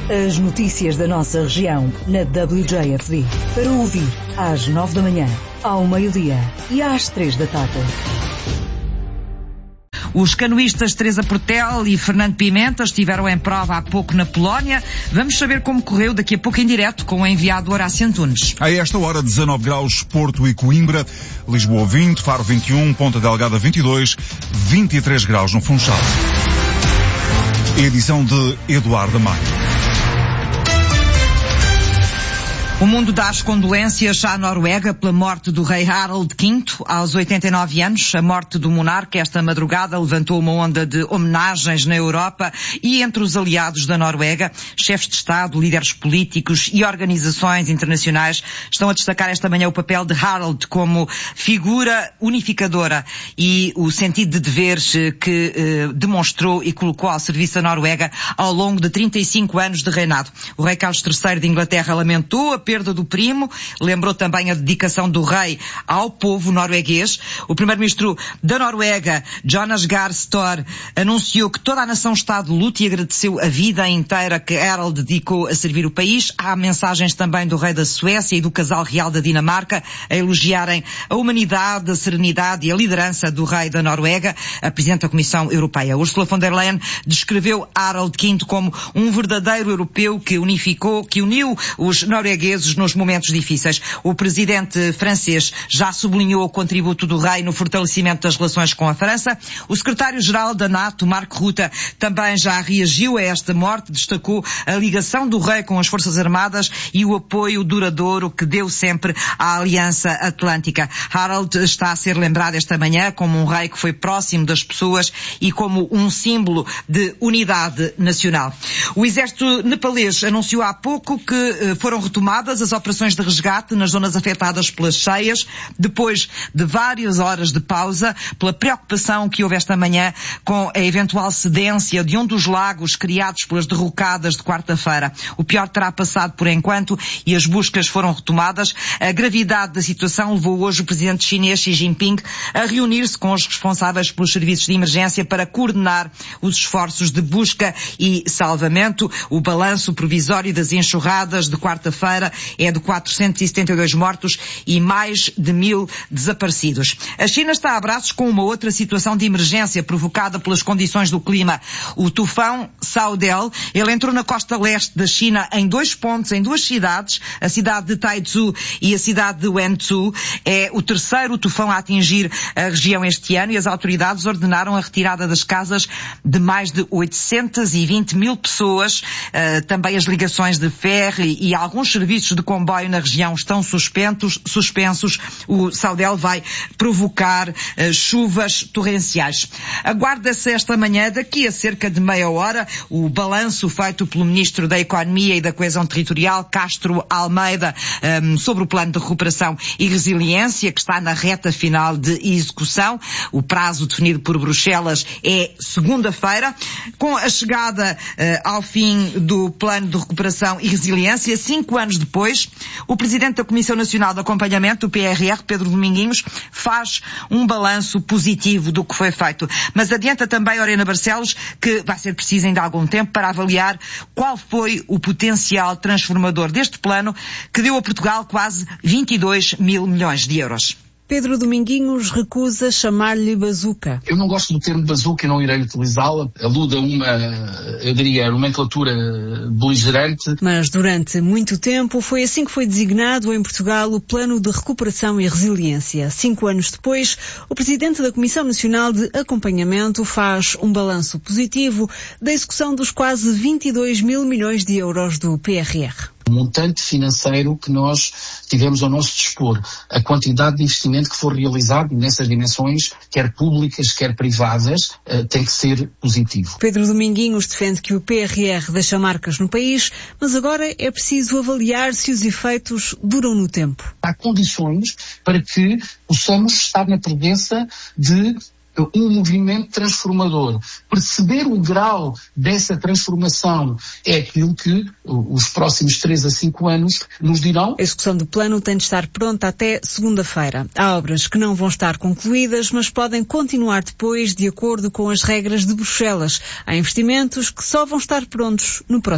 As notícias da nossa região na WJFD. Para ouvir às 9 da manhã, ao meio-dia e às 3 da tarde. Os canoístas Teresa Portel e Fernando Pimenta estiveram em prova há pouco na Polónia. Vamos saber como correu daqui a pouco em direto com o enviado Horácio Antunes. A esta hora, 19 graus, Porto e Coimbra, Lisboa 20, Faro 21, Ponta Delgada 22, 23 graus no Funchal. Edição de Eduardo Maia. O mundo dá as condolências à Noruega pela morte do rei Harald V aos 89 anos. A morte do monarca esta madrugada levantou uma onda de homenagens na Europa e entre os aliados da Noruega, chefes de Estado, líderes políticos e organizações internacionais estão a destacar esta manhã o papel de Harald como figura unificadora e o sentido de deveres que demonstrou e colocou ao serviço da Noruega ao longo de 35 anos de reinado. O rei Carlos III de Inglaterra lamentou a perda do primo, lembrou também a dedicação do rei ao povo norueguês. O primeiro-ministro da Noruega, Jonas Gahr Støre, anunciou que toda a nação-estado luta e agradeceu a vida inteira que Harald dedicou a servir o país. Há mensagens também do rei da Suécia e do casal real da Dinamarca a elogiarem a humanidade, a serenidade e a liderança do rei da Noruega. A Presidente da Comissão Europeia, Ursula von der Leyen, descreveu Harald V como um verdadeiro europeu que unificou, que uniu os noruegueses nos momentos difíceis. O presidente francês já sublinhou o contributo do rei no fortalecimento das relações com a França. O secretário-geral da NATO, Mark Rutte, também já reagiu a esta morte, destacou a ligação do rei com as Forças Armadas e o apoio duradouro que deu sempre à Aliança Atlântica. Harald está a ser lembrado esta manhã como um rei que foi próximo das pessoas e como um símbolo de unidade nacional. O exército nepalês anunciou há pouco que foram retomadas as operações de resgate nas zonas afetadas pelas cheias, depois de várias horas de pausa, pela preocupação que houve esta manhã com a eventual cedência de um dos lagos criados pelas derrocadas de quarta-feira. O pior terá passado por enquanto e as buscas foram retomadas. A gravidade da situação levou hoje o presidente chinês Xi Jinping a reunir-se com os responsáveis pelos serviços de emergência para coordenar os esforços de busca e salvamento. O balanço provisório das enxurradas de quarta-feira é de 472 mortos e mais de 1000 desaparecidos. A China está a braços com uma outra situação de emergência provocada pelas condições do clima. O tufão Saudel, ele entrou na costa leste da China em 2 pontos, em 2 cidades, a cidade de Taizhou e a cidade de Wenzhou. É o terceiro tufão a atingir a região este ano e as autoridades ordenaram a retirada das casas de mais de 820 mil pessoas. Também as ligações de ferro e alguns serviços de comboio na região estão suspensos. O Saudel vai provocar chuvas torrenciais. Aguarda-se esta manhã, daqui a cerca de meia hora, o balanço feito pelo Ministro da Economia e da Coesão Territorial, Castro Almeida, sobre o plano de recuperação e resiliência, que está na reta final de execução. O prazo definido por Bruxelas é segunda-feira. Com a chegada ao fim do plano de recuperação e resiliência, 5 anos depois, o Presidente da Comissão Nacional de Acompanhamento, do PRR, Pedro Dominguinhos, faz um balanço positivo do que foi feito. Mas adianta também, Lorena Barcelos, que vai ser preciso ainda algum tempo para avaliar qual foi o potencial transformador deste plano que deu a Portugal quase 22 mil milhões de euros. Pedro Dominguinhos recusa chamar-lhe bazuca. Eu não gosto do termo bazuca e não irei utilizá-la. Alude a uma nomenclatura beligerante. Mas durante muito tempo foi assim que foi designado em Portugal o Plano de Recuperação e Resiliência. 5 anos depois, o Presidente da Comissão Nacional de Acompanhamento faz um balanço positivo da execução dos quase 22 mil milhões de euros do PRR. O montante financeiro que nós tivemos ao nosso dispor, a quantidade de investimento que for realizado nessas dimensões, quer públicas, quer privadas, tem que ser positivo. Pedro Dominguinhos defende que o PRR deixa marcas no país, mas agora é preciso avaliar se os efeitos duram no tempo. Há condições para que possamos estar na presença de um movimento transformador. Perceber o grau dessa transformação é aquilo que os próximos 3 a 5 anos nos dirão. A execução do plano tem de estar pronta até segunda-feira. Há obras que não vão estar concluídas, mas podem continuar depois de acordo com as regras de Bruxelas. Há investimentos que só vão estar prontos no próximo